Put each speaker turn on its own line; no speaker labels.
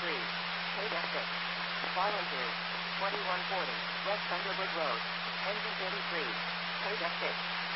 Paid at 6. Volunteers, 2140, West Thunderbird Road, engine 33. Paid at 6.